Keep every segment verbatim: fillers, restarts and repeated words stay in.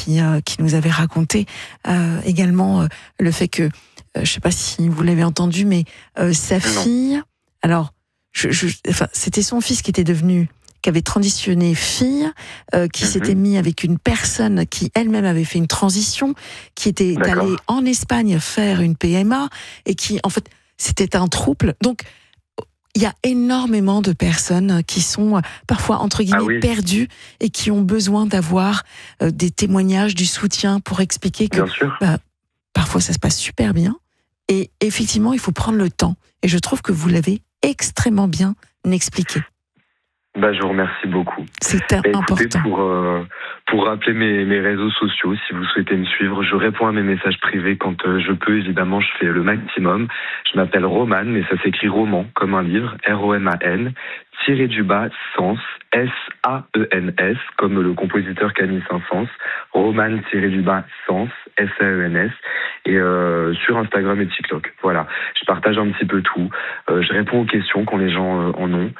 qui, euh, qui nous avait raconté euh, également euh, le fait que, euh, je ne sais pas si vous l'avez entendu, mais euh, sa fille, alors, je, je, enfin, c'était son fils qui était devenu, qui avait transitionné fille, euh, qui mm-hmm. s'était mis avec une personne qui elle-même avait fait une transition, qui était allée en Espagne faire une P M A, et qui, en fait, c'était un trouble. Donc, il y a énormément de personnes qui sont parfois, entre guillemets, ah oui. perdues et qui ont besoin d'avoir euh, des témoignages, du soutien pour expliquer que bah, parfois ça se passe super bien. Et effectivement, il faut prendre le temps. Et je trouve que vous l'avez extrêmement bien expliqué. Bah, je vous remercie beaucoup. C'est bah, important. Écoutez, pour, euh, pour rappeler mes, mes réseaux sociaux, si vous souhaitez me suivre, je réponds à mes messages privés quand euh, je peux, évidemment, je fais le maximum. Je m'appelle Roman, mais ça s'écrit roman, comme un livre, R O M A N, tiré du bas, Sens, S A E N S, comme le compositeur Camille Saint-Saëns, Roman, tiré du bas, Sens, S A E N S, et euh, sur Instagram et TikTok. Voilà, je partage un petit peu tout. Euh, je réponds aux questions quand les gens euh, en ont.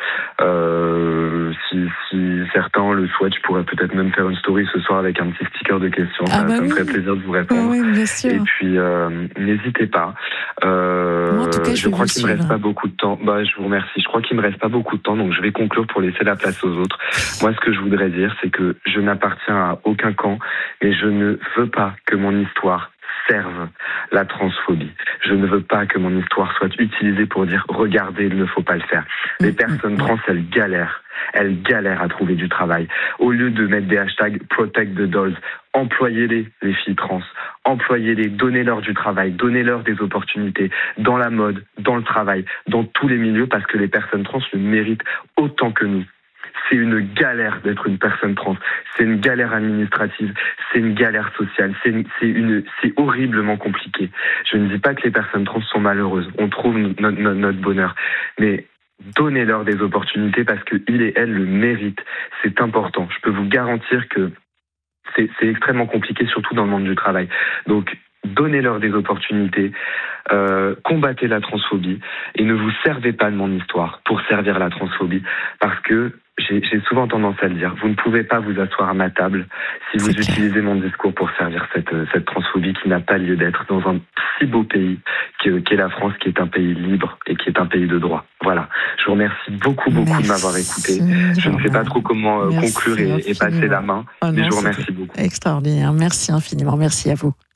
Euh, si, si certains le souhaitent, je pourrais peut-être même faire une story ce soir avec un petit sticker de questions. Ah ça, bah ça oui. me ferait plaisir de vous répondre. Oui, bien sûr. Et puis, euh, n'hésitez pas. Euh, Moi, en tout cas, je, je crois qu'il suivre. me reste pas beaucoup de temps. Bah, je vous remercie. Je crois qu'il me reste pas beaucoup de temps, donc je vais conclure pour laisser la place aux autres. Moi, ce que je voudrais dire, c'est que je n'appartiens à aucun camp, et je ne veux pas que mon histoire serve la transphobie. Je ne veux pas que mon histoire soit utilisée pour dire « Regardez, il ne faut pas le faire ». Les personnes trans, elles galèrent. Elles galèrent à trouver du travail. Au lieu de mettre des hashtags « Protect the dolls », employez-les, les filles trans. Employez-les, donnez-leur du travail, donnez-leur des opportunités dans la mode, dans le travail, dans tous les milieux, parce que les personnes trans le méritent autant que nous. C'est une galère d'être une personne trans. C'est une galère administrative. C'est une galère sociale. C'est, une, c'est, une, c'est horriblement compliqué. Je ne dis pas que les personnes trans sont malheureuses. On trouve notre, notre, notre bonheur. Mais donnez-leur des opportunités parce qu'ils et elles le méritent. C'est important. Je peux vous garantir que c'est, c'est extrêmement compliqué, surtout dans le monde du travail. Donc, donnez-leur des opportunités, euh, combattez la transphobie et ne vous servez pas de mon histoire pour servir la transphobie parce que J'ai, j'ai souvent tendance à le dire. Vous ne pouvez pas vous asseoir à ma table si vous C'est utilisez clair. mon discours pour servir cette, cette transphobie qui n'a pas lieu d'être dans un si beau pays qu'est, qu'est la France, qui est un pays libre et qui est un pays de droit. Voilà. Je vous remercie beaucoup, beaucoup Merci. de m'avoir écouté. Je ne sais pas trop comment euh, conclure et, et passer la main, oh mais non, je vous remercie beaucoup. Extraordinaire. Merci infiniment. Merci à vous.